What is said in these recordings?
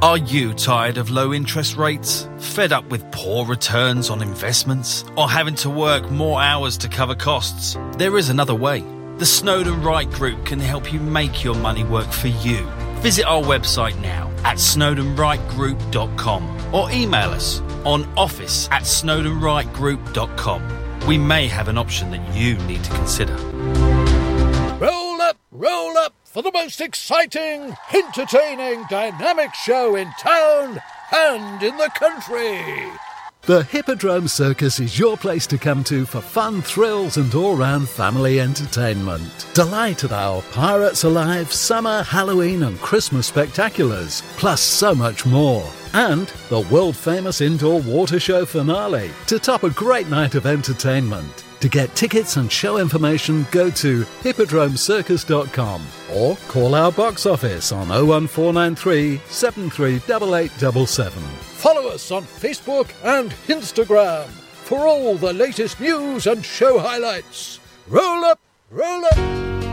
Are you tired of low interest rates? Fed up with poor returns on investments? Or having to work more hours to cover costs? There is another way. The Snowden Wright Group can help you make your money work for you. Visit our website now at snowdenwrightgroup.com or email us on office@snowdenwrightgroup.com. We may have an option that you need to consider. Roll up for the most exciting, entertaining, dynamic show in town and in the country. The Hippodrome Circus is your place to come to for fun, thrills and all-round family entertainment. Delight at our Pirates Alive, Summer, Halloween and Christmas spectaculars, plus so much more. And the world-famous indoor water show finale to top a great night of entertainment. To get tickets and show information, go to hippodromecircus.com or call our box office on 01493 738877. Follow us on Facebook and Instagram for all the latest news and show highlights. Roll up, roll up.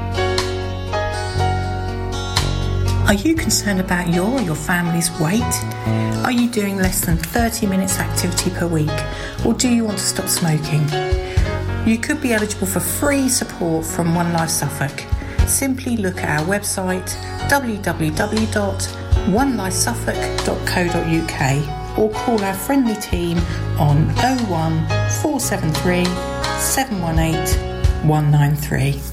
Are you concerned about your or your family's weight? Are you doing less than 30 minutes activity per week? Or do you want to stop smoking? You could be eligible for free support from One Life Suffolk. Simply look at our website www.onelifesuffolk.co.uk or call our friendly team on 01 473 718 193.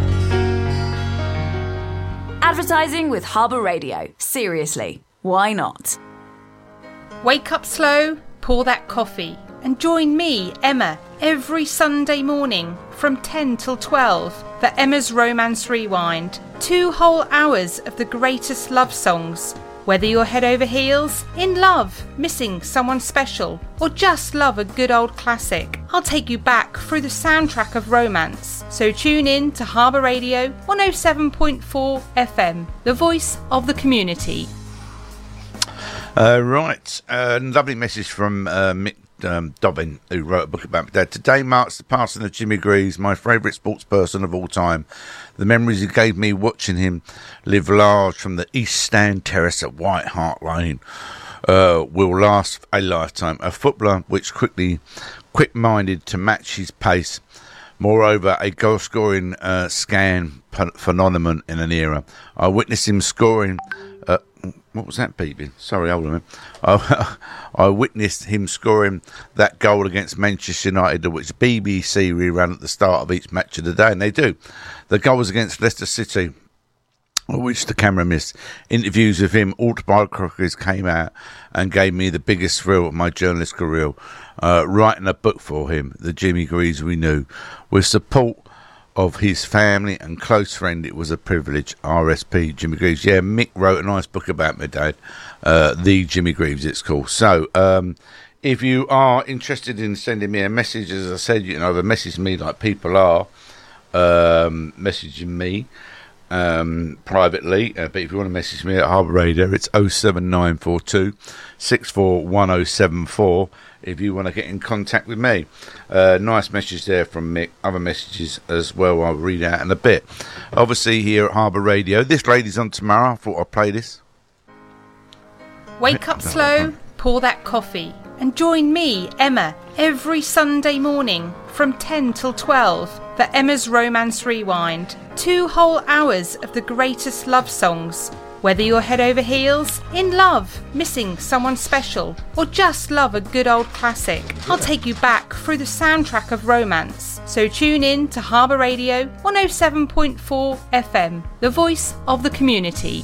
Advertising with Harbour Radio. Seriously, why not? Wake up slow, pour that coffee, and join me, Emma, every Sunday morning from 10 till 12 for Emma's Romance Rewind. 2 whole hours of the greatest love songs. Whether you're head over heels, in love, missing someone special, or just love a good old classic, I'll take you back through the soundtrack of romance. So tune in to Harbour Radio 107.4 FM, the voice of the community. Right, lovely message from Mick Dobbin, who wrote a book about my dad. Today marks the passing of Jimmy Greaves, my favourite sports person of all time. The memories he gave me watching him live large from the East Stand Terrace at White Hart Lane will last a lifetime. A footballer which quick-minded to match his pace. Moreover, a goal-scoring scan phenomenon in an era. I witnessed him scoring... what was that beeping? Sorry, hold on a minute. I witnessed him scoring that goal against Manchester United, which BBC rerun at the start of each match of the day, and they do. The goal was against Leicester City, which the camera missed. Interviews with him, autobiographies came out and gave me the biggest thrill of my journalist career. Writing a book for him, The Jimmy Greaves We Knew, with support of his family and close friend, it was a privilege. RSP, Jimmy Greaves. Yeah, Mick wrote a nice book about my dad, The Jimmy Greaves, it's called. So, if you are interested in sending me a message, as I said, you can either message me like people are messaging me privately, but if you want to message me at Harbour Radio, it's 07942 641074. If you want to get in contact with me. Nice message there from Mick. Other messages as well I'll read out in a bit. Obviously here at Harbour Radio. This lady's on tomorrow. I thought I'd play this. Wake up slow, pour that coffee, and join me, Emma, every Sunday morning from 10 till 12 for Emma's Romance Rewind. 2 whole hours of the greatest love songs. Whether you're head over heels, in love, missing someone special, or just love a good old classic, I'll take you back through the soundtrack of romance. So tune in to Harbour Radio 107.4 FM, the voice of the community.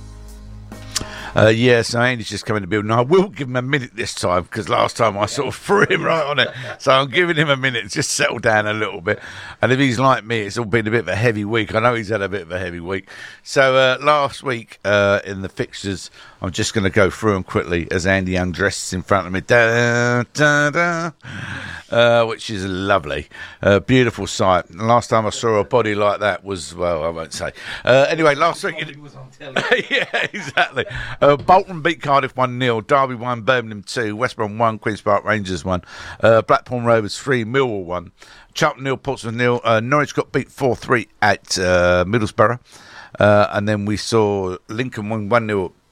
Yes, Andy's just coming to build. Now, I will give him a minute this time, because last time I sort of threw him right on it. So I'm giving him a minute to just settle down a little bit. And if he's like me, it's all been a bit of a heavy week. I know he's had a bit of a heavy week. So last week in the fixtures, I'm just going to go through them quickly as Andy undresses in front of me. Da, da, da. Which is lovely. Beautiful sight. The last time I saw a body like that was, well, I won't say. Anyway, last week... was on telly. Yeah, exactly. Bolton beat Cardiff 1-0. Derby 1, Birmingham 2. West Brom 1, Queen's Park Rangers 1. Blackpool Rovers 3, Millwall 1. Charlton 0, Portsmouth 0. Norwich got beat 4-3 at Middlesbrough. And then we saw Lincoln win 1-0